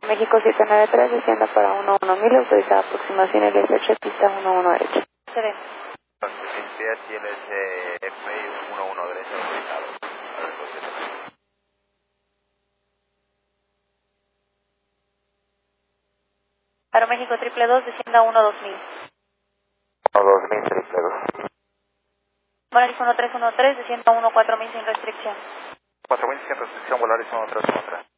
México 793, descienda para 11.000, autorizada aproximación LS8, pista 11 derecha. CD. Sin pies y LSF 11 derecha autorizado. Aeroméxico 222, descienda 12000. 2000, triple 2. Volaris 1313, descienda 14000 sin restricción. 4000 sin restricción, Volaris 1313.